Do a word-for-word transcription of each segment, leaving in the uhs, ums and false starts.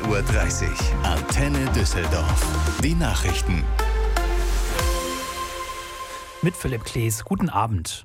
Uhr dreißig. Antenne Düsseldorf. Die Nachrichten. Mit Philipp Klees. Guten Abend.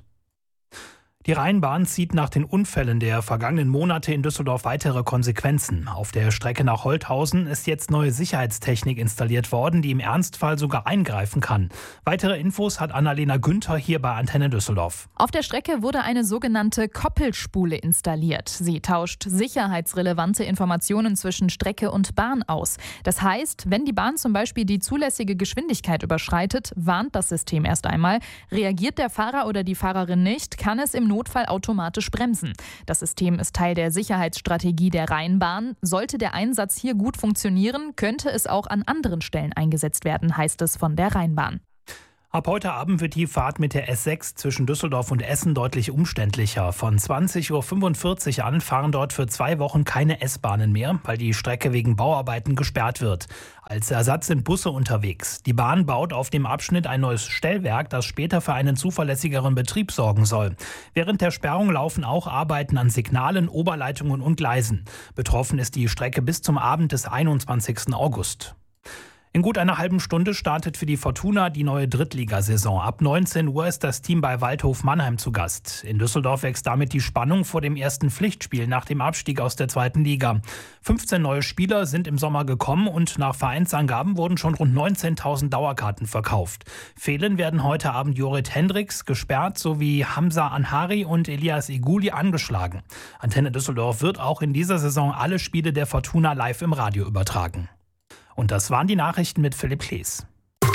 Die Rheinbahn zieht nach den Unfällen der vergangenen Monate in Düsseldorf weitere Konsequenzen. Auf der Strecke nach Holthausen ist jetzt neue Sicherheitstechnik installiert worden, die im Ernstfall sogar eingreifen kann. Weitere Infos hat Annalena Günther hier bei Antenne Düsseldorf. Auf der Strecke wurde eine sogenannte Koppelspule installiert. Sie tauscht sicherheitsrelevante Informationen zwischen Strecke und Bahn aus. Das heißt, wenn die Bahn zum Beispiel die zulässige Geschwindigkeit überschreitet, warnt das System erst einmal. Reagiert der Fahrer oder die Fahrerin nicht, kann es im Notfall automatisch bremsen. Das System ist Teil der Sicherheitsstrategie der Rheinbahn. Sollte der Einsatz hier gut funktionieren, könnte es auch an anderen Stellen eingesetzt werden, heißt es von der Rheinbahn. Ab heute Abend wird die Fahrt mit der S sechs zwischen Düsseldorf und Essen deutlich umständlicher. Von zwanzig Uhr fünfundvierzig an fahren dort für zwei Wochen keine S-Bahnen mehr, weil die Strecke wegen Bauarbeiten gesperrt wird. Als Ersatz sind Busse unterwegs. Die Bahn baut auf dem Abschnitt ein neues Stellwerk, das später für einen zuverlässigeren Betrieb sorgen soll. Während der Sperrung laufen auch Arbeiten an Signalen, Oberleitungen und Gleisen. Betroffen ist die Strecke bis zum Abend des einundzwanzigsten August. In gut einer halben Stunde startet für die Fortuna die neue Drittligasaison. Ab neunzehn Uhr ist das Team bei Waldhof Mannheim zu Gast. In Düsseldorf wächst damit die Spannung vor dem ersten Pflichtspiel nach dem Abstieg aus der zweiten Liga. fünfzehn neue Spieler sind im Sommer gekommen und nach Vereinsangaben wurden schon rund neunzehntausend Dauerkarten verkauft. Fehlen werden heute Abend Jorrit Hendricks gesperrt sowie Hamza Anhari und Elias Iguli angeschlagen. Antenne Düsseldorf wird auch in dieser Saison alle Spiele der Fortuna live im Radio übertragen. Und das waren die Nachrichten mit Philipp Klees.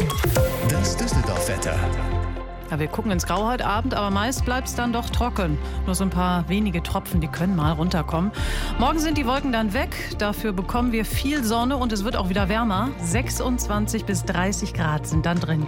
Das Düsseldorf-Wetter. Ja, wir gucken ins Grau heute Abend, aber meist bleibt es dann doch trocken. Nur so ein paar wenige Tropfen, die können mal runterkommen. Morgen sind die Wolken dann weg. Dafür bekommen wir viel Sonne und es wird auch wieder wärmer. sechsundzwanzig bis dreißig Grad sind dann drin.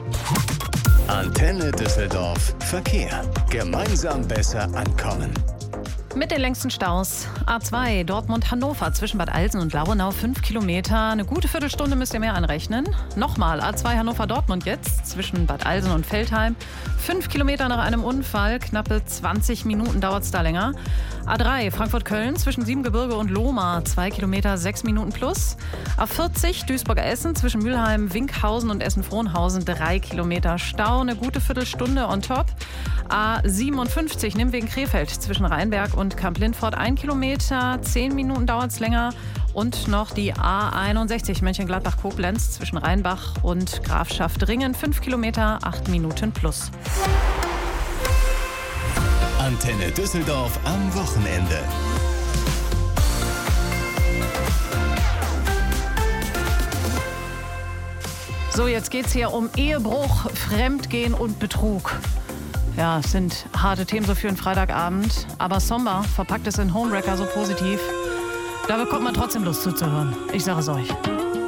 Antenne Düsseldorf. Verkehr. Gemeinsam besser ankommen. Mit den längsten Staus. A zwei Dortmund-Hannover zwischen Bad Alsen und Lauenau fünf Kilometer. Eine gute Viertelstunde müsst ihr mehr anrechnen. Nochmal A zwei Hannover-Dortmund jetzt zwischen Bad Alsen und Veltheim. fünf Kilometer nach einem Unfall. Knappe zwanzig Minuten dauert es da länger. A drei Frankfurt-Köln zwischen Siebengebirge und Lohmar. zwei Kilometer, sechs Minuten plus. A vierzig Duisburger-Essen zwischen Mülheim, Winkhausen und Essen-Frohnhausen. drei Kilometer Stau. Eine gute Viertelstunde on top. A siebenundfünfzig Nimwegen-Krefeld zwischen Rheinberg und Kamp-Lindfort. ein Kilometer, zehn Minuten dauert es länger. Und noch die A einundsechzig Mönchengladbach-Koblenz zwischen Rheinbach und Grafschaft-Ringen. fünf Kilometer, acht Minuten plus. Antenne Düsseldorf am Wochenende. So, jetzt geht's hier um Ehebruch, Fremdgehen und Betrug. Ja, es sind harte Themen so für einen Freitagabend. Aber Somber verpackt es in Homewrecker so positiv. Da bekommt man trotzdem Lust zuzuhören. Ich sage es euch.